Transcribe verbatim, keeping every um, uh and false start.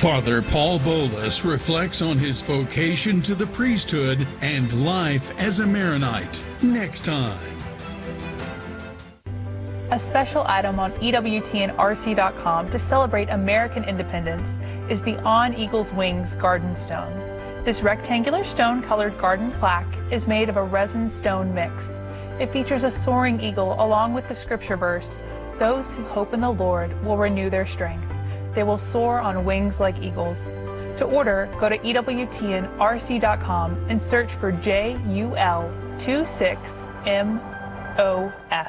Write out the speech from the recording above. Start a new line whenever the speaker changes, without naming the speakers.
Father Paul Bolus reflects on his vocation to the priesthood and life as a Maronite. Next time.
A special item on E W T N R C dot com to celebrate American independence is the On Eagle's Wings Garden Stone. This rectangular stone-colored garden plaque is made of a resin stone mix. It features a soaring eagle along with the scripture verse, "Those who hope in the Lord will renew their strength. They will soar on wings like eagles." To order, go to E W T N R C dot com and search for J U L two six M O F.